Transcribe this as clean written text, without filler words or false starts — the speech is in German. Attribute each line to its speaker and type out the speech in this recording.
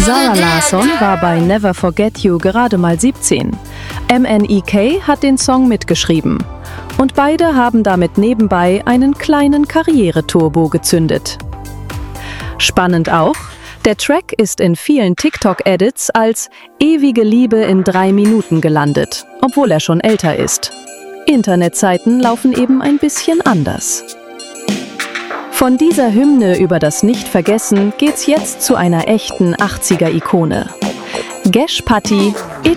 Speaker 1: Zara Larsson war bei Never Forget You gerade mal 17. MNEK hat den Song mitgeschrieben. Und beide haben damit nebenbei einen kleinen Karriereturbo gezündet. Spannend auch, der Track ist in vielen TikTok-Edits als ewige Liebe in 3 Minuten gelandet, obwohl er schon älter ist. Internetseiten laufen eben ein bisschen anders. Von dieser Hymne über das Nicht-Vergessen geht's jetzt zu einer echten 80er-Ikone. Gesh Patti,